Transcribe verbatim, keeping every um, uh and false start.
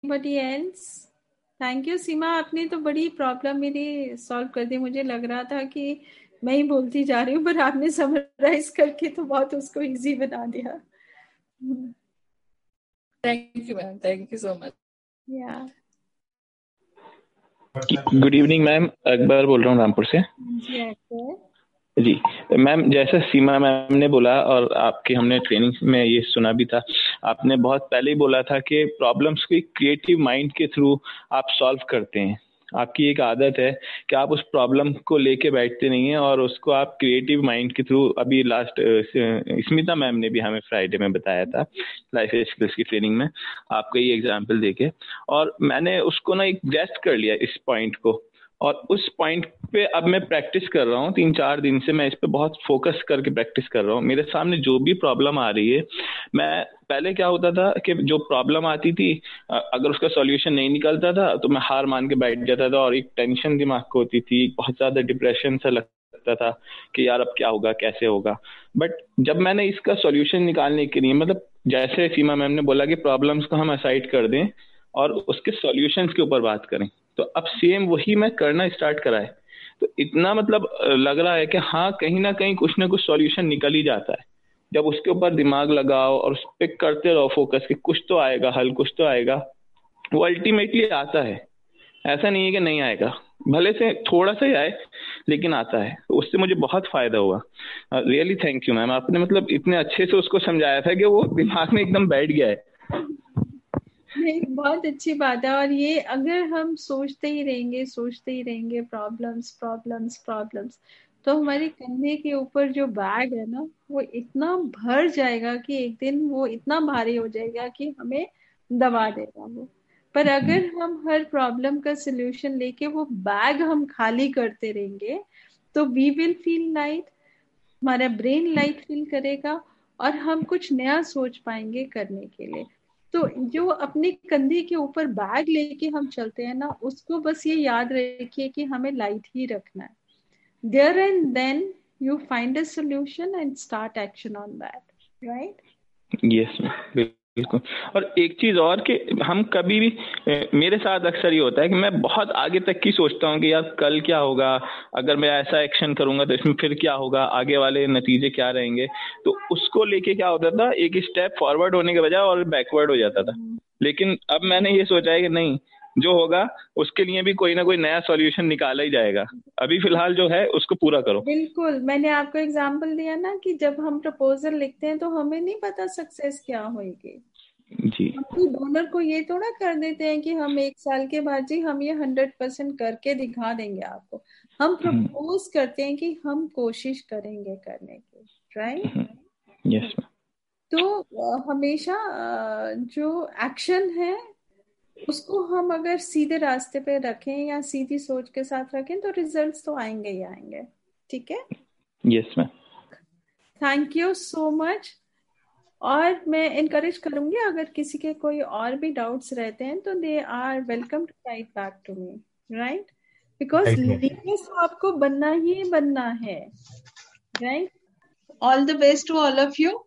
Anybody else? Thank you सीमा, आपने तो बड़ी प्रॉब्लम मेरी सॉल्व कर दी। मुझे लग रहा था कि मैं ही बोलती जा रही हूँ, पर आपने समराइज करके तो बहुत उसको इजी बना दिया। Thank you ma'am, thank you so much. या गुड इवनिंग मैम, अकबर बोल रहा हूँ रामपुर से। जी अकबर जी मैम, जैसा सीमा मैम ने बोला और आपके हमने ट्रेनिंग में ये सुना भी था, आपने बहुत पहले ही बोला था कि प्रॉब्लम्स को क्रिएटिव माइंड के थ्रू आप सॉल्व करते हैं। आपकी एक आदत है कि आप उस प्रॉब्लम को लेके बैठते नहीं हैं और उसको आप क्रिएटिव माइंड के थ्रू, अभी लास्ट स्मिता मैम ने भी हमें फ्राइडे में बताया था लाइफ स्किल्स की ट्रेनिंग में, आपका ये एग्जाम्पल देके, और मैंने उसको ना एक ग्रेस्प कर लिया इस पॉइंट को, और उस पॉइंट पे अब मैं प्रैक्टिस कर रहा हूँ। तीन चार दिन से मैं इस पे बहुत फोकस करके प्रैक्टिस कर रहा हूँ। मेरे सामने जो भी प्रॉब्लम आ रही है, मैं पहले क्या होता था कि जो प्रॉब्लम आती थी, अगर उसका सॉल्यूशन नहीं निकलता था तो मैं हार मान के बैठ जाता था और एक टेंशन दिमाग को होती थी, बहुत ज्यादा डिप्रेशन सा लगता था कि यार अब क्या होगा, कैसे होगा। बट जब मैंने इसका सॉल्यूशन निकालने के लिए, मतलब जैसे सीमा मैम ने बोला कि प्रॉब्लम्स को हम असाइड कर दें और उसके सॉल्यूशंस के ऊपर बात करें, तो अब सेम वही मैं करना स्टार्ट करा है। तो इतना मतलब लग रहा है कि हाँ, कहीं ना कहीं कुछ ना कुछ सॉल्यूशन निकल ही जाता है जब उसके ऊपर दिमाग लगाओ और उस पर करते रहो फोकस कि कुछ तो आएगा हल, कुछ तो आएगा। वो अल्टीमेटली आता है, ऐसा नहीं है कि नहीं आएगा, भले से थोड़ा सा ही आए लेकिन आता है। तो उससे मुझे बहुत फायदा हुआ। रियली थैंक यू मैम, आपने मतलब इतने अच्छे से उसको समझाया था कि वो दिमाग में एकदम बैठ गया है। नहीं, बहुत अच्छी बात है। और ये अगर हम सोचते ही रहेंगे सोचते ही रहेंगे प्रॉब्लम्स प्रॉब्लम्स प्रॉब्लम्स, तो हमारे कंधे के ऊपर जो बैग है ना, वो इतना भर जाएगा कि एक दिन वो इतना भारी हो जाएगा कि हमें दबा देगा वो। पर अगर हम हर प्रॉब्लम का सोल्यूशन लेके वो बैग हम खाली करते रहेंगे, तो वी विल फील लाइट, हमारा ब्रेन लाइट फील करेगा और हम कुछ नया सोच पाएंगे करने के लिए। तो जो अपने कंधे के ऊपर बैग लेके हम चलते हैं ना, उसको बस ये याद रखिए कि हमें लाइट ही रखना है। There and then you find a solution and start action on that, right? Yes बिल्कुल। और एक चीज और कि हम कभी भी, मेरे साथ अक्सर ये होता है कि मैं बहुत आगे तक की सोचता हूँ कि यार कल क्या होगा, अगर मैं ऐसा एक्शन करूंगा तो इसमें फिर क्या होगा, आगे वाले नतीजे क्या रहेंगे। तो उसको लेके क्या होता था, एक स्टेप फॉरवर्ड होने के बजाय और बैकवर्ड हो जाता था। लेकिन अब मैंने ये सोचा है कि नहीं, जो होगा उसके लिए भी कोई ना कोई नया सॉल्यूशन निकाला ही जाएगा। अभी फिलहाल जो है उसको पूरा करो। बिल्कुल, मैंने आपको एग्जांपल दिया ना कि जब हम प्रपोजल लिखते हैं तो हमें नहीं पता सक्सेस क्या होगी। जी हम तो डोनर को ये थोड़ा कर देते हैं कि हम एक साल के बाद जी हम ये हंड्रेड परसेंट करके दिखा देंगे आपको। हम प्रपोज करते हैं कि हम कोशिश करेंगे करने की, राइट? यस तो अ, हमेशा अ, जो एक्शन है उसको हम अगर सीधे रास्ते पे रखें या सीधी सोच के साथ रखें तो रिजल्ट्स तो आएंगे ही आएंगे। ठीक है, yes ma'am. Thank you so much. और मैं इनकरेज करूंगी, अगर किसी के कोई और भी डाउट्स रहते हैं तो they are welcome to right back to me, right? Because leaders आपको बनना ही बनना है, right? All the best to all of you.